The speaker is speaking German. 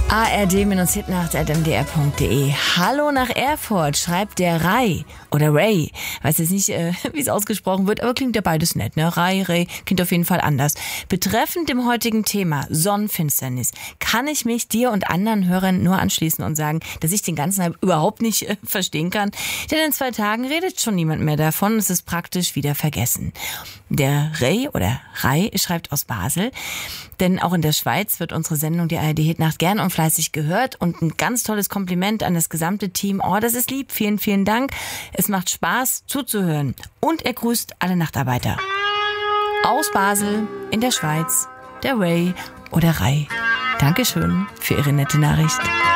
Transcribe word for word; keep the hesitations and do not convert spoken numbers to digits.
a r d Hitnacht at m d r punkt d e. Hallo nach Erfurt, schreibt der Ray oder Ray. Weiß jetzt nicht, äh, wie es ausgesprochen wird, aber klingt ja beides nett, ne? Ray, Ray, klingt auf jeden Fall anders. Betreffend dem heutigen Thema Sonnenfinsternis kann ich mich dir und anderen Hörern nur anschließen und sagen, dass ich den ganzen Hype überhaupt nicht äh, verstehen kann. Denn in zwei Tagen redet schon niemand mehr davon. Es ist praktisch wieder vergessen. Der Ray oder Ray schreibt aus Basel, denn auch in der Schweiz wird unsere Sendung, die A R D Hitnacht, gern und fleißig gehört und ein ganz tolles Kompliment an das gesamte Team. Oh, das ist lieb. Vielen, vielen Dank. Es macht Spaß zuzuhören. Und er grüßt alle Nachtarbeiter. Aus Basel, in der Schweiz, der Ray oder Ray. Dankeschön für Ihre nette Nachricht.